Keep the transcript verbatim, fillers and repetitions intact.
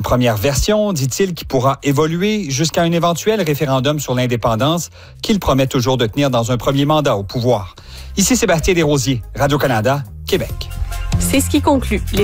première version, dit-il, qui pourra évoluer jusqu'à un éventuel référendum sur l'indépendance qu'il promet toujours de tenir dans un premier mandat au pouvoir. Ici Sébastien Desrosiers, Radio-Canada, Québec. C'est ce qui conclut